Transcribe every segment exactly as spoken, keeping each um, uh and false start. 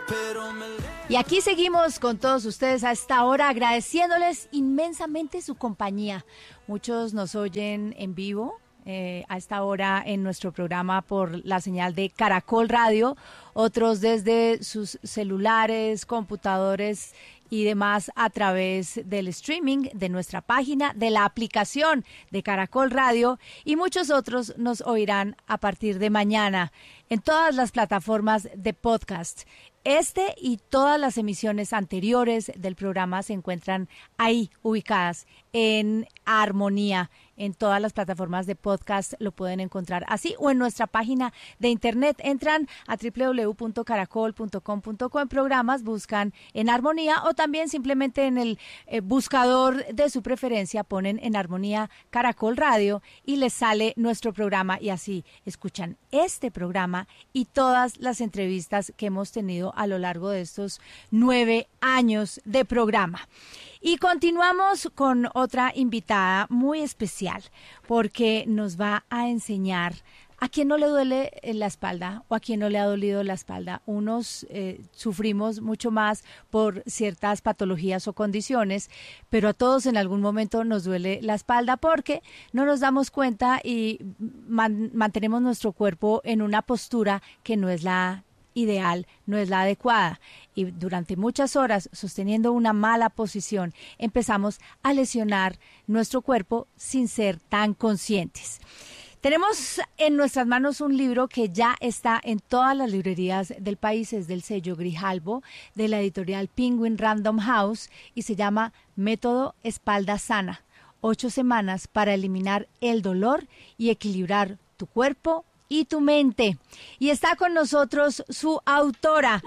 Y aquí seguimos con todos ustedes a esta hora, agradeciéndoles inmensamente su compañía. Muchos nos oyen en vivo eh, a esta hora en nuestro programa por la señal de Caracol Radio, otros desde sus celulares, computadores y demás a través del streaming de nuestra página, de la aplicación de Caracol Radio, y muchos otros nos oirán a partir de mañana en todas las plataformas de podcast. Este y todas las emisiones anteriores del programa se encuentran ahí ubicadas en Armonía. En todas las plataformas de podcast lo pueden encontrar así, o en nuestra página de internet. Entran a doble u doble u doble u punto caracol punto com punto co en programas, buscan en Armonía, o también simplemente en el eh, buscador de su preferencia ponen en Armonía Caracol Radio y les sale nuestro programa, y así escuchan este programa y todas las entrevistas que hemos tenido a lo largo de estos nueve años de programa. Y continuamos con otra invitada muy especial, porque nos va a enseñar a quién no le duele la espalda o a quién no le ha dolido la espalda. Unos eh, sufrimos mucho más por ciertas patologías o condiciones, pero a todos en algún momento nos duele la espalda porque no nos damos cuenta y man, mantenemos nuestro cuerpo en una postura que no es la ideal, no es la adecuada, y durante muchas horas sosteniendo una mala posición empezamos a lesionar nuestro cuerpo sin ser tan conscientes. Tenemos en nuestras manos un libro que ya está en todas las librerías del país, es del sello Grijalbo, de la editorial Penguin Random House, y se llama Método Espalda Sana, ocho semanas para eliminar el dolor y equilibrar tu cuerpo y tu mente. Y está con nosotros su autora,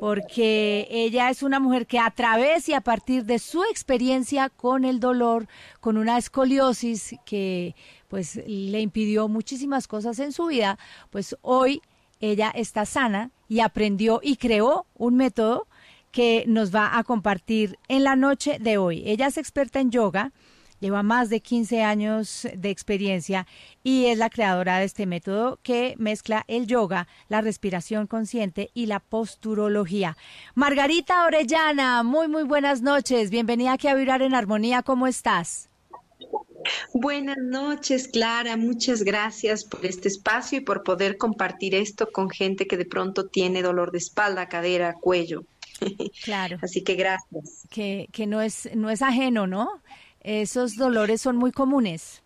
porque ella es una mujer que a través y a partir de su experiencia con el dolor, con una escoliosis que pues le impidió muchísimas cosas en su vida, pues hoy ella está sana y aprendió y creó un método que nos va a compartir en la noche de hoy. Ella es experta en yoga, lleva más de quince años de experiencia y es la creadora de este método que mezcla el yoga, la respiración consciente y la posturología. Margarita Orellana, muy, muy buenas noches. Bienvenida aquí a Vibrar en Armonía. ¿Cómo estás? Buenas noches, Clara. Muchas gracias por este espacio y por poder compartir esto con gente que de pronto tiene dolor de espalda, cadera, cuello. Claro. Así que gracias. Que, que no es, no es ajeno, ¿no? Esos dolores son muy comunes.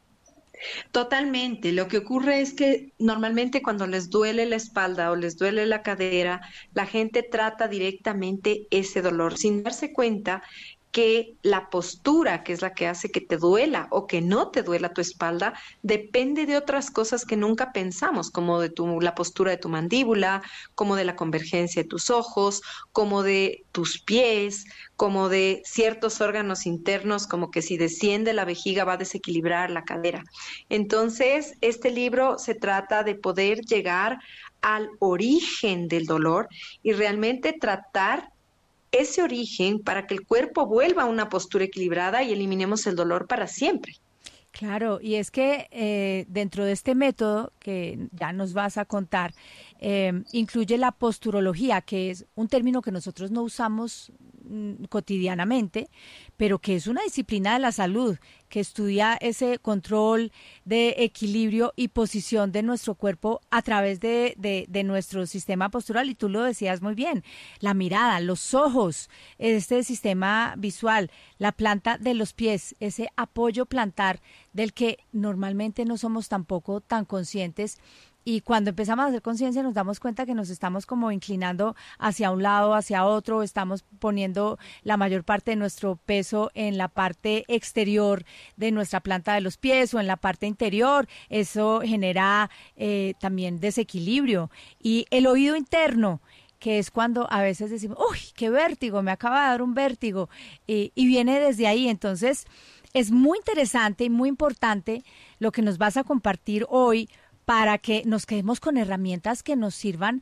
Totalmente. Lo que ocurre es que normalmente cuando les duele la espalda o les duele la cadera, la gente trata directamente ese dolor sin darse cuenta que la postura, que es la que hace que te duela o que no te duela tu espalda, depende de otras cosas que nunca pensamos, como de tu, la postura de tu mandíbula, como de la convergencia de tus ojos, como de tus pies, como de ciertos órganos internos, como que si desciende la vejiga va a desequilibrar la cadera. Entonces, este libro se trata de poder llegar al origen del dolor y realmente tratar ese origen para que el cuerpo vuelva a una postura equilibrada y eliminemos el dolor para siempre. Claro, y es que eh, dentro de este método que ya nos vas a contar, eh, incluye la posturología, que es un término que nosotros no usamos mm, cotidianamente, pero que es una disciplina de la salud, que estudia ese control de equilibrio y posición de nuestro cuerpo a través de, de, de nuestro sistema postural, y tú lo decías muy bien, la mirada, los ojos, este sistema visual, la planta de los pies, ese apoyo plantar del que normalmente no somos tampoco tan conscientes. Y cuando empezamos a hacer conciencia nos damos cuenta que nos estamos como inclinando hacia un lado, hacia otro, estamos poniendo la mayor parte de nuestro peso en la parte exterior de nuestra planta de los pies o en la parte interior. Eso genera eh, también desequilibrio. Y el oído interno, que es cuando a veces decimos, uy, qué vértigo, me acaba de dar un vértigo, eh, y viene desde ahí. Entonces, es muy interesante y muy importante lo que nos vas a compartir hoy, para que nos quedemos con herramientas que nos sirvan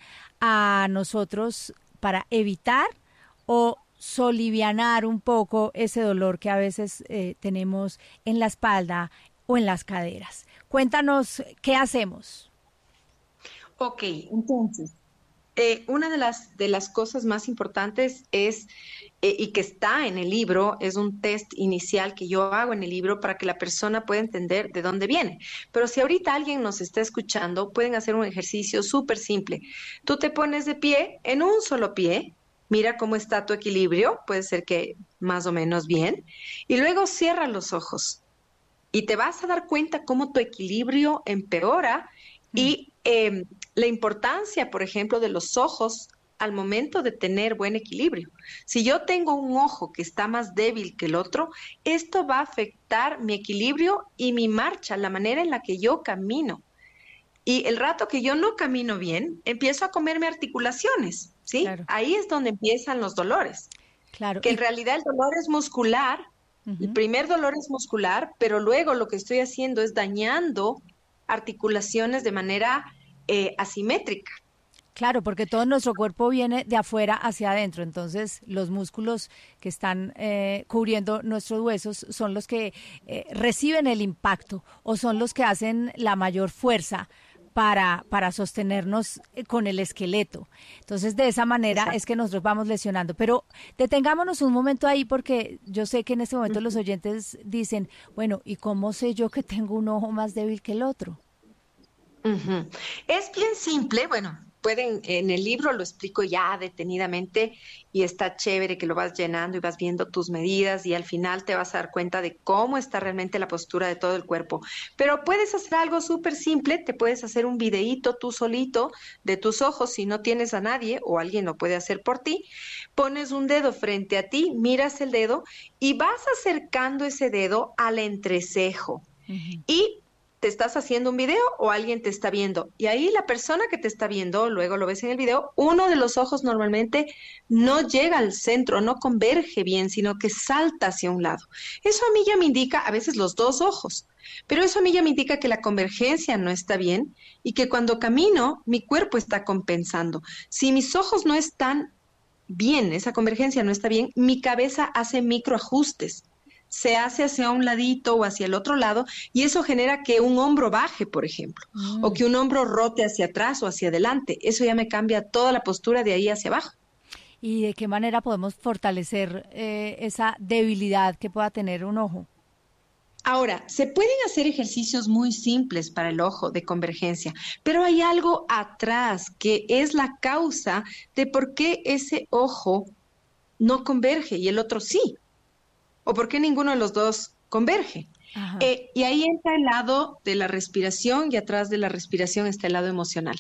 a nosotros para evitar o solivianar un poco ese dolor que a veces eh, tenemos en la espalda o en las caderas. Cuéntanos qué hacemos. Ok, entonces, Eh, una de las, de las cosas más importantes es, eh, y que está en el libro, es un test inicial que yo hago en el libro para que la persona pueda entender de dónde viene. Pero si ahorita alguien nos está escuchando, pueden hacer un ejercicio súper simple. Tú te pones de pie en un solo pie, mira cómo está tu equilibrio, puede ser que más o menos bien, y luego cierra los ojos. Y te vas a dar cuenta cómo tu equilibrio empeora Mm. y eh, la importancia, por ejemplo, de los ojos al momento de tener buen equilibrio. Si yo tengo un ojo que está más débil que el otro, esto va a afectar mi equilibrio y mi marcha, la manera en la que yo camino. Y el rato que yo no camino bien, empiezo a comerme articulaciones, ¿sí? Claro, Ahí es donde empiezan los dolores, claro. que en Y, realidad el dolor es muscular. El ujú. primer dolor es muscular, pero luego lo que estoy haciendo es dañando articulaciones de manera eh, asimétrica. Claro, porque todo nuestro cuerpo viene de afuera hacia adentro, entonces los músculos que están eh, cubriendo nuestros huesos son los que eh, reciben el impacto o son los que hacen la mayor fuerza para, para sostenernos eh, con el esqueleto. Entonces, de esa manera Exacto. es que nosotros vamos lesionando. Pero detengámonos un momento ahí porque yo sé que en este momento los Ujú. oyentes dicen, bueno, ¿y cómo sé yo que tengo un ojo más débil que el otro? Ujú. Es bien simple, bueno, pueden, en el libro lo explico ya detenidamente y está chévere que lo vas llenando y vas viendo tus medidas y al final te vas a dar cuenta de cómo está realmente la postura de todo el cuerpo. Pero puedes hacer algo súper simple, te puedes hacer un videíto tú solito de tus ojos si no tienes a nadie o alguien lo puede hacer por ti. Pones un dedo frente a ti, miras el dedo y vas acercando ese dedo al entrecejo Ujú. y te estás haciendo un video o alguien te está viendo. Y ahí la persona que te está viendo, luego lo ves en el video, uno de los ojos normalmente no llega al centro, no converge bien, sino que salta hacia un lado. Eso a mí ya me indica, a veces los dos ojos, pero eso a mí ya me indica que la convergencia no está bien y que cuando camino mi cuerpo está compensando. Si mis ojos no están bien, esa convergencia no está bien, mi cabeza hace microajustes, se hace hacia un ladito o hacia el otro lado y eso genera que un hombro baje, por ejemplo, o Mm. que un hombro rote hacia atrás o hacia adelante. Eso ya me cambia toda la postura de ahí hacia abajo. ¿Y de qué manera podemos fortalecer eh, esa debilidad que pueda tener un ojo? Ahora, se pueden hacer ejercicios muy simples para el ojo de convergencia, pero hay algo atrás que es la causa de por qué ese ojo no converge y el otro sí. ¿O por qué ninguno de los dos converge? Ajá. Eh, y ahí entra el lado de la respiración y atrás de la respiración está el lado emocional.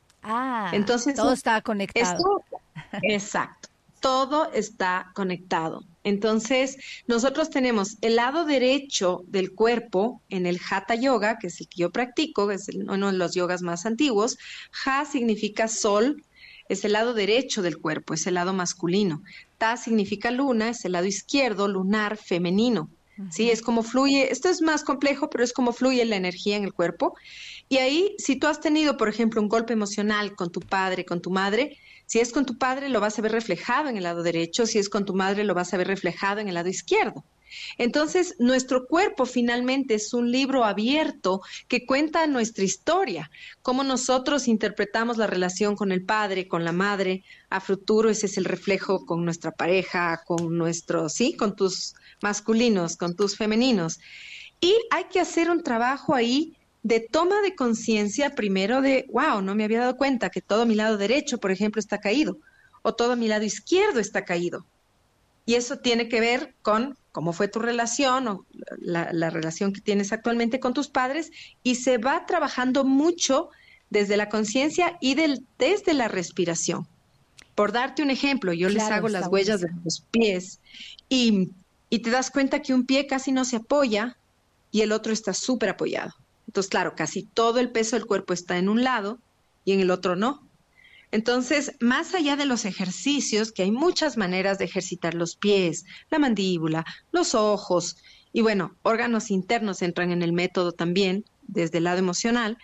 Ah, Entonces, todo está esto, conectado. exacto, todo está conectado. Entonces, nosotros tenemos el lado derecho del cuerpo en el Hatha Yoga, que es el que yo practico, que es el- uno de los yogas más antiguos. Ha significa sol, es el lado derecho del cuerpo, es el lado masculino. Ta significa luna, es el lado izquierdo, lunar, femenino. Sí, Ujú. es como fluye, esto es más complejo, pero es como fluye la energía en el cuerpo. Y ahí, si tú has tenido, por ejemplo, un golpe emocional con tu padre, con tu madre, si es con tu padre, lo vas a ver reflejado en el lado derecho, si es con tu madre, lo vas a ver reflejado en el lado izquierdo. Entonces, nuestro cuerpo finalmente es un libro abierto que cuenta nuestra historia, cómo nosotros interpretamos la relación con el padre, con la madre, a futuro ese es el reflejo con nuestra pareja, con nuestros, sí, con tus masculinos, con tus femeninos. Y hay que hacer un trabajo ahí de toma de conciencia primero de, wow, no me había dado cuenta que todo mi lado derecho, por ejemplo, está caído, o todo mi lado izquierdo está caído. Y eso tiene que ver con cómo fue tu relación o la, la relación que tienes actualmente con tus padres y se va trabajando mucho desde la conciencia y del, desde la respiración. Por darte un ejemplo, yo les Claro, hago está las huellas de buenísimo. los pies y, y te das cuenta que un pie casi no se apoya y el otro está súper apoyado. Entonces, claro, casi todo el peso del cuerpo está en un lado y en el otro no. Entonces, más allá de los ejercicios, que hay muchas maneras de ejercitar los pies, la mandíbula, los ojos y bueno, órganos internos entran en el método también desde el lado emocional,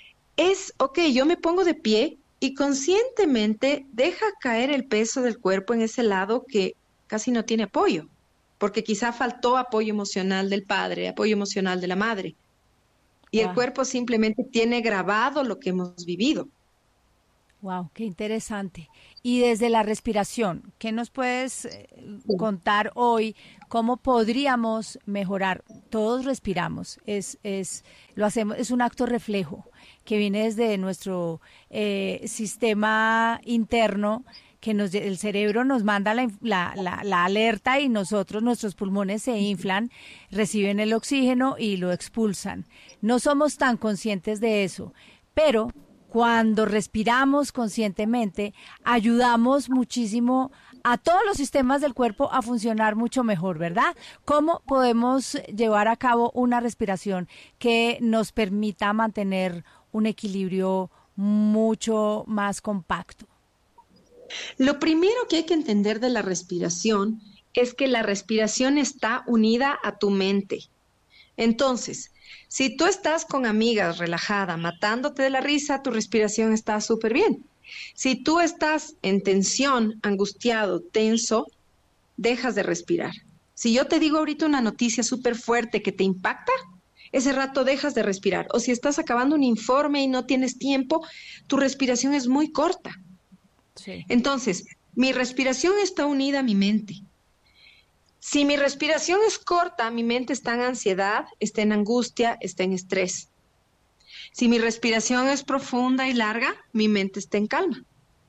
es, ok, yo me pongo de pie y conscientemente deja caer el peso del cuerpo en ese lado que casi no tiene apoyo, porque quizá faltó apoyo emocional del padre, apoyo emocional de la madre, y el Wow. cuerpo simplemente tiene grabado lo que hemos vivido. Wow, qué interesante. Y desde la respiración, ¿qué nos puedes eh, contar hoy? ¿Cómo podríamos mejorar? Todos respiramos, es, es, lo hacemos, es un acto reflejo que viene desde nuestro eh, sistema interno, que nos, el cerebro nos manda la, la, la, la alerta y nosotros, nuestros pulmones se inflan, reciben el oxígeno y lo expulsan. No somos tan conscientes de eso, pero cuando respiramos conscientemente, ayudamos muchísimo a todos los sistemas del cuerpo a funcionar mucho mejor, ¿verdad? ¿Cómo podemos llevar a cabo una respiración que nos permita mantener un equilibrio mucho más compacto? Lo primero que hay que entender de la respiración es que la respiración está unida a tu mente. Entonces, si tú estás con amigas relajada, matándote de la risa, tu respiración está súper bien. Si tú estás en tensión, angustiado, tenso, dejas de respirar. Si yo te digo ahorita una noticia súper fuerte que te impacta, ese rato dejas de respirar. O si estás acabando un informe y no tienes tiempo, tu respiración es muy corta. Sí. Entonces, mi respiración está unida a mi mente. Si mi respiración es corta, mi mente está en ansiedad, está en angustia, está en estrés. Si mi respiración es profunda y larga, mi mente está en calma.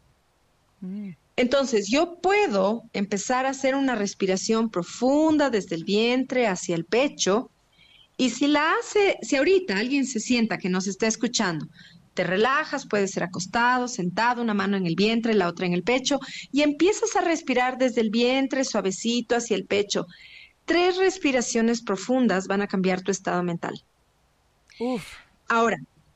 Mm. Entonces, yo puedo empezar a hacer una respiración profunda desde el vientre hacia el pecho. Y si la hace, si ahorita alguien se sienta que nos está escuchando, te relajas, puede ser acostado, sentado, una mano en el vientre, la otra en el pecho, y empiezas a respirar desde el vientre, suavecito, hacia el pecho. Tres respiraciones profundas van a cambiar tu estado mental. Uf. Ahora,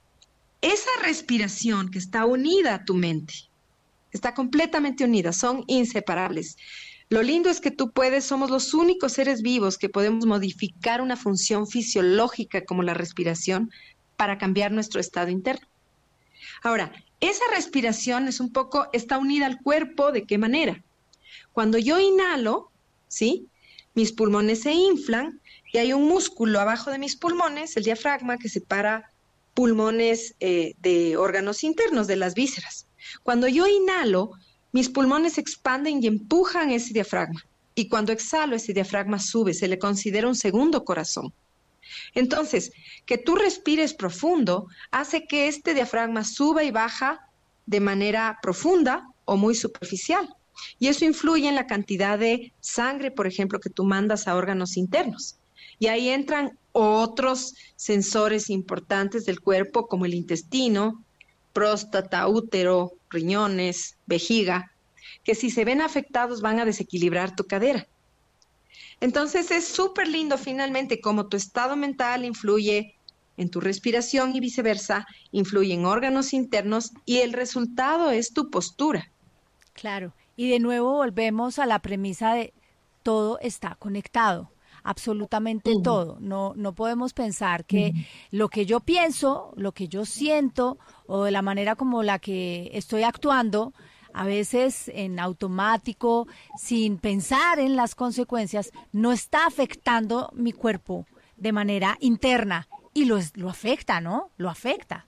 esa respiración que está unida a tu mente, está completamente unida, son inseparables. Lo lindo es que tú puedes, somos los únicos seres vivos que podemos modificar una función fisiológica como la respiración para cambiar nuestro estado interno. Ahora, esa respiración es un poco, está unida al cuerpo, ¿de qué manera? Cuando yo inhalo, ¿sí? Mis pulmones se inflan y hay un músculo abajo de mis pulmones, el diafragma, que separa pulmones eh, de órganos internos, de las vísceras. Cuando yo inhalo, mis pulmones se expanden y empujan ese diafragma. Y cuando exhalo, ese diafragma sube, se le considera un segundo corazón. Entonces, que tú respires profundo hace que este diafragma suba y baja de manera profunda o muy superficial. Y eso influye en la cantidad de sangre, por ejemplo, que tú mandas a órganos internos. Y ahí entran otros sensores importantes del cuerpo, como el intestino, próstata, útero, riñones, vejiga, que si se ven afectados van a desequilibrar tu cadera. Entonces es súper lindo finalmente cómo tu estado mental influye en tu respiración y viceversa, influye en órganos internos y el resultado es tu postura. Claro, y de nuevo volvemos a la premisa de todo está conectado, absolutamente uh-huh. todo. No, no podemos pensar que uh-huh. lo que yo pienso, lo que yo siento o de la manera como la que estoy actuando, a veces en automático, sin pensar en las consecuencias, no está afectando mi cuerpo de manera interna y lo, lo afecta, ¿no? Lo afecta.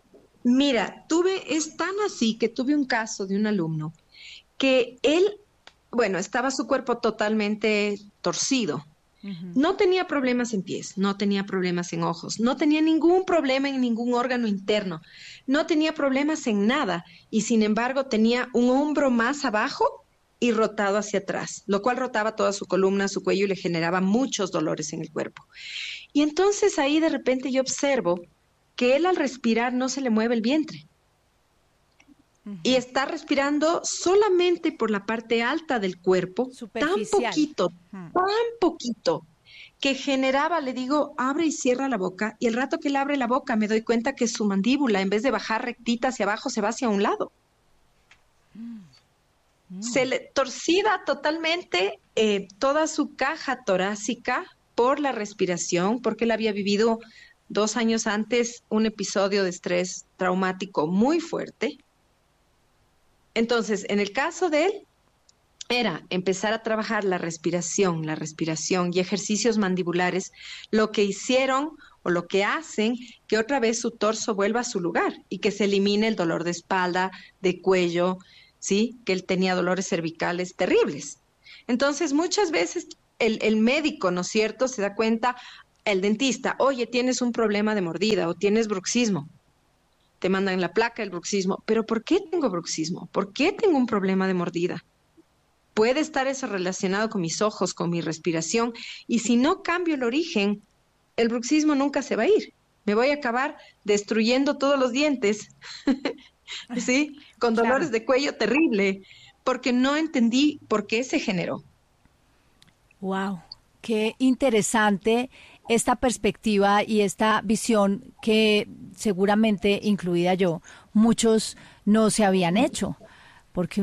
Mira, tuve, es tan así que tuve un caso de un alumno que él, bueno, estaba su cuerpo totalmente torcido. Uh-huh. No tenía problemas en pies, no tenía problemas en ojos, no tenía ningún problema en ningún órgano interno, no tenía problemas en nada y sin embargo tenía un hombro más abajo y rotado hacia atrás, lo cual rotaba toda su columna, su cuello y le generaba muchos dolores en el cuerpo. Y entonces ahí de repente yo observo que él al respirar no se le mueve el vientre. Uh-huh. Y está respirando solamente por la parte alta del cuerpo, tan poquito, uh-huh. tan poquito, que generaba, le digo, abre y cierra la boca, y el rato que él abre la boca me doy cuenta que su mandíbula, en vez de bajar rectita hacia abajo, se va hacia un lado. Uh-huh. Se le torcida totalmente eh, toda su caja torácica por la respiración, porque él había vivido dos años antes un episodio de estrés traumático muy fuerte. Entonces, en el caso de él, era empezar a trabajar la respiración, la respiración y ejercicios mandibulares, lo que hicieron o lo que hacen que otra vez su torso vuelva a su lugar y que se elimine el dolor de espalda, de cuello, ¿sí? Que él tenía dolores cervicales terribles. Entonces, muchas veces el, el médico, ¿no es cierto?, se da cuenta, el dentista, oye, tienes un problema de mordida o tienes bruxismo. Te mandan la placa, el bruxismo. ¿Pero por qué tengo bruxismo? ¿Por qué tengo un problema de mordida? Puede estar eso relacionado con mis ojos, con mi respiración, y si no cambio el origen, el bruxismo nunca se va a ir. Me voy a acabar destruyendo todos los dientes, ¿sí? Con Claro. dolores de cuello terrible, porque no entendí por qué se generó. Wow, qué interesante esta perspectiva y esta visión que seguramente, incluida yo, muchos no se habían hecho, porque